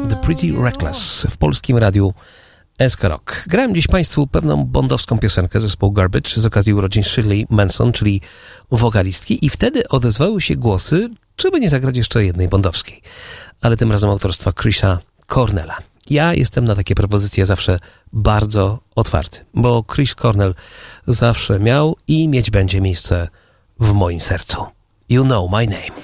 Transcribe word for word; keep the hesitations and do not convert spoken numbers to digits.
The Pretty Reckless w polskim radiu S K Rock. Grałem dziś Państwu pewną bondowską piosenkę zespołu Garbage z okazji urodzin Shirley Manson, czyli wokalistki, i wtedy odezwały się głosy, czy by nie zagrać jeszcze jednej bondowskiej, ale tym razem autorstwa Chrisa Cornella. Ja jestem na takie propozycje zawsze bardzo otwarty, bo Chris Cornell zawsze miał i mieć będzie miejsce w moim sercu. You know my name.